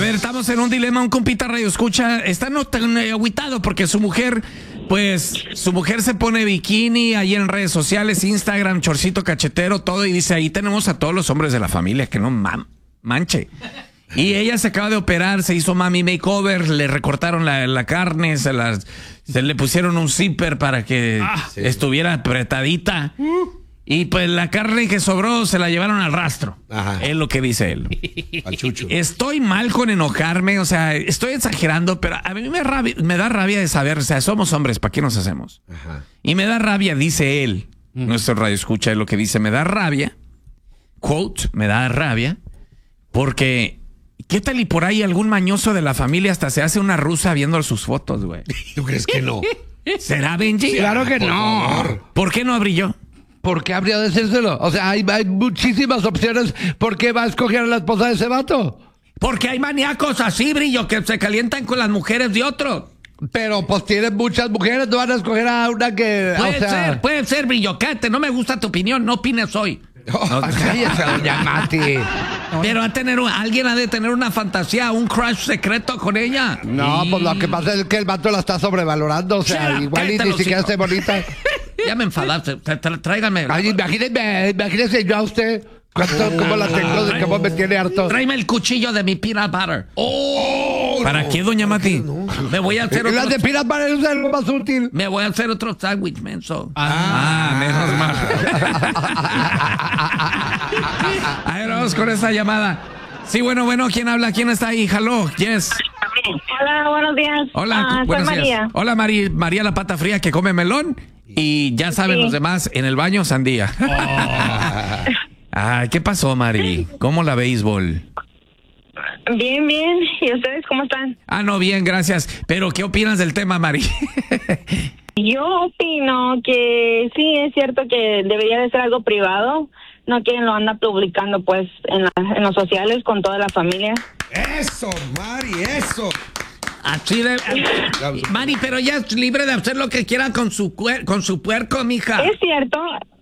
ver, estamos en un dilema. Un compita radio escucha, está no tan agüitado porque su mujer se pone bikini ahí en redes sociales, Instagram, chorcito cachetero, todo, y dice, ahí tenemos a todos los hombres de la familia, que no manche. Y ella se acaba de operar, se hizo mami makeover, le recortaron la carne, se le pusieron un zipper para que estuviera apretadita. Y pues la carne que sobró se la llevaron al rastro. Ajá. Es lo que dice él. Al chucho. Estoy mal con enojarme, o sea, estoy exagerando, pero a mí me da rabia de saber, o sea, somos hombres, ¿para qué nos hacemos? Ajá. Y me da rabia, dice él, nuestro radio escucha lo que dice, me da rabia, quote, me da rabia, porque ¿qué tal y por ahí algún mañoso de la familia hasta se hace una rusa viendo sus fotos, güey? ¿Tú crees que no? ¿Será, Benji? Sí, claro que no. Favor. ¿Por qué no brilló? ¿Por qué habría de hacérselo? O sea, hay muchísimas opciones. ¿Por qué va a escoger a la esposa de ese vato? Porque hay maníacos así, Brillo, que se calientan con las mujeres de otros. Pero pues tienen muchas mujeres, no van a escoger a una que... Puede ser, Brillo, cállate, no me gusta tu opinión, no opines hoy. Cállate, doña Mati. Pero alguien ha de tener una fantasía, un crush secreto con ella. No, pues lo que pasa es que el vato la está sobrevalorando. O sea, igual y ni siquiera esté bonita. Ya me enfadaste, tráigame. Ay, imagínese yo a usted. ¿Cómo la tengo? ¿Cómo me tiene harto? Tráeme el cuchillo de mi peanut butter. ¿Para qué, doña Mati? No. Me voy a hacer Las de peanut butter es lo más útil. Me voy a hacer otro sándwich, menso. Menos mal. A ver, vamos con esta llamada. Sí, bueno, ¿quién habla? ¿Quién está ahí? Hello, yes. Hola, buenos días. Hola, buenos soy María. días. Hola, María la pata fría que come melón. Y ya saben los demás, en el baño, sandía. ¿Qué pasó, Mari? ¿Cómo la béisbol? Bien, bien. ¿Y ustedes cómo están? No, bien, gracias. Pero, ¿qué opinas del tema, Mari? Yo opino que sí, es cierto que debería de ser algo privado. No quien lo anda publicando, pues, en los sociales con toda la familia. Eso, Mari, eso. Así de... Mari, pero ella es libre de hacer lo que quiera con su puerco, mija. Es cierto.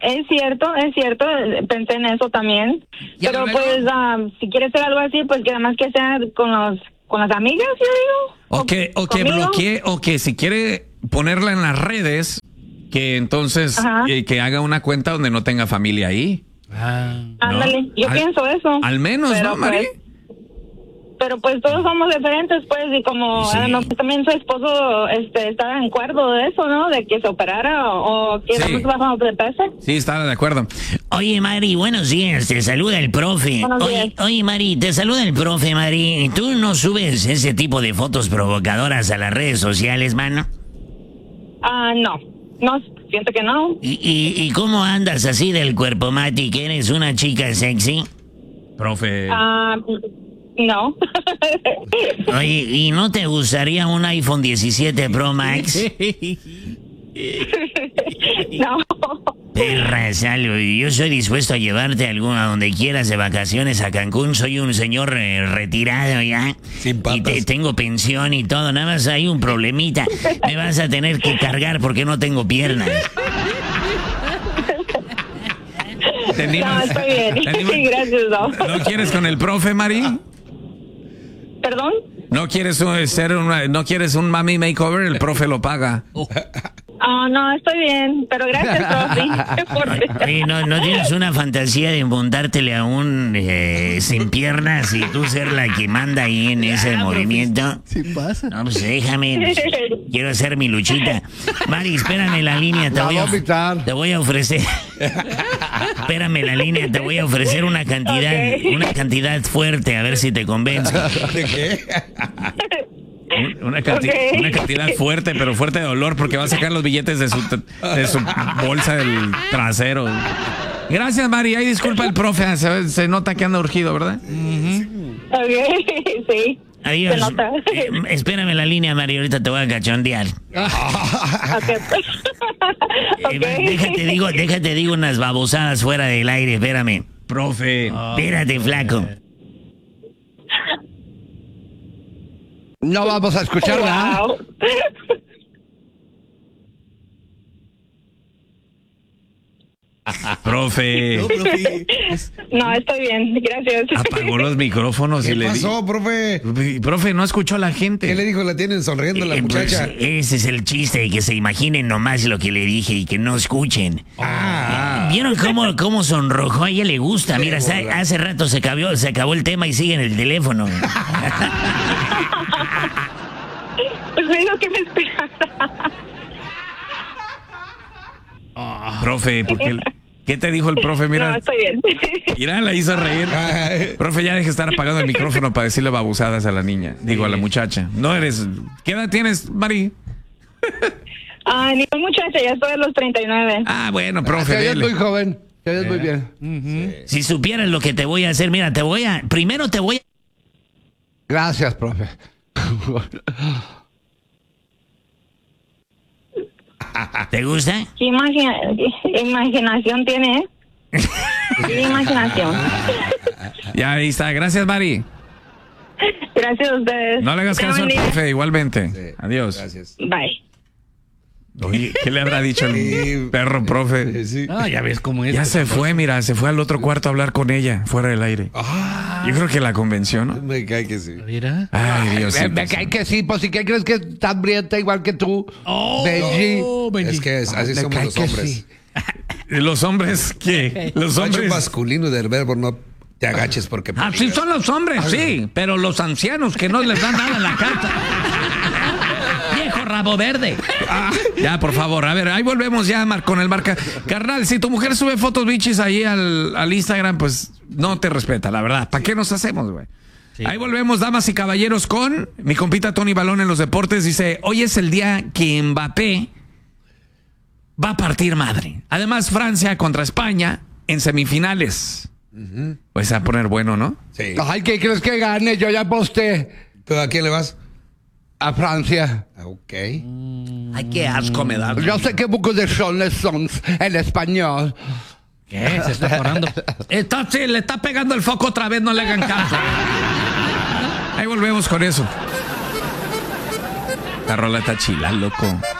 Pensé en eso también. Pero pues, si quiere hacer algo así, pues que además que sea con las amigas, yo digo. O que bloquee, o que si quiere ponerla en las redes, que entonces que haga una cuenta donde no tenga familia ahí. Ándale, ¿no? yo pienso eso. Al menos, pero, ¿no, Mari? Pero pues todos somos diferentes, pues, y como también su esposo estaba en acuerdo de eso, ¿no? De que se operara o que no se bajó de peso. Sí, estaba de acuerdo. Oye, Mari, buenos días, te saluda el profe. Oye, Mari, te saluda el profe, Mari. ¿Tú no subes ese tipo de fotos provocadoras a las redes sociales, mano? No, siento que no. ¿Y cómo andas así del cuerpo, Mati, que eres una chica sexy? Profe. No. Oye, ¿y no te gustaría un iPhone 17 Pro Max? No. Perra, Salo, yo soy dispuesto a llevarte a donde quieras de vacaciones a Cancún. Soy un señor retirado ya. Sin patas. Y tengo pensión y todo. Nada más hay un problemita. Me vas a tener que cargar porque no tengo piernas. No, estoy bien. Sí, gracias, no. ¿No quieres con el profe, Mari? ¿Perdón? ¿No quieres no quieres un mami makeover? El profe lo paga. No, estoy bien, pero gracias, profe. Oye, ¿no tienes una fantasía de montártele a un sin piernas y tú ser la que manda ahí en ese movimiento? Sí pasa. No, pues déjame. Quiero hacer mi luchita. Mari, espérame en la línea. Te voy a ofrecer. Espérame en la línea. Te voy a ofrecer una cantidad fuerte, a ver si te convence. ¿De qué? Una cantidad fuerte, pero fuerte de dolor, porque va a sacar los billetes de su bolsa del trasero. Gracias, Mari. Ay, disculpa el profe. Se nota que anda urgido, ¿verdad? Ok, sí. Adiós. Espérame en la línea, Mari. Ahorita te voy a cachondear. Déjate digo unas babosadas fuera del aire. Espérame. Profe. Espérate, flaco. No vamos a escucharla. Wow. Profe, No, profe. No, estoy bien, gracias. apagó los micrófonos ¿Qué y le pasó, profe? Profe, no escuchó a la gente. ¿Qué le dijo? La tienen sonriendo la muchacha. Pues, ese es el chiste, que se imaginen nomás lo que le dije y que no escuchen. ¿Vieron cómo sonrojó? A ella le gusta. Mira, hace rato se acabó el tema y sigue en el teléfono. Pues me dijo que me esperara. Profe, ¿qué te dijo el profe? Mira, No, estoy bien. mira, la hizo reír. Ay, Profe, ya deje de estar apagando el micrófono para decirle babosadas a la niña. Digo, a la muchacha. No eres... ¿Qué edad tienes, Mari? Ni muchacha, ya estoy a los 39. Ah, bueno, profe, Te oyes dele. muy joven. Te oyes muy bien. Si supieras lo que te voy a hacer, mira, primero te voy a... Gracias, profe. ¿Te gusta? ¿Qué imaginación tiene? ¿Qué imaginación? Ya, ahí está. Gracias, Mari. Gracias a ustedes. No le hagas Te caso al bendiga. profe, igualmente. sí, Adiós. Gracias. Bye. Oye, ¿qué le habrá dicho el Sí. perro, profe? Sí. Ah, ya ves cómo es. Ya se fue, mira, se fue al otro cuarto a hablar con ella, fuera del aire. Yo creo que la convenció, ¿no? Me cae que sí. Mira. Ay, Dios Me cae que sí, pues si qué crees que está hambrienta igual que tú. Benji. Benji. Es que así Me somos cae los que hombres. sí. ¿Los hombres qué? Los Macho hombres... masculino del verbo no te agaches porque... Así son los hombres, sí, pero los ancianos que no les dan nada en la carta. Viejo rabo verde. Ya, por favor, a ver, ahí volvemos ya con el marca. Carnal, si tu mujer sube fotos bichis ahí al Instagram, pues no te respeta, la verdad. ¿Para qué nos hacemos, güey? Sí. Ahí volvemos, damas y caballeros, con mi compita Tony Balón en los deportes. Dice, hoy es el día que Mbappé va a partir madre. Además, Francia contra España en semifinales. Pues se va a poner bueno, ¿no? Sí. Ay, ¿qué crees que gane? Yo ya aposté ¿Tú a quién le vas? a Francia. Ok. Ay, qué asco me da. Yo sé que buco de son en español. ¿Qué? Se está atorando. Sí, le está pegando el foco otra vez, no le hagan caso. Ahí volvemos con eso. La rola está chila, loco.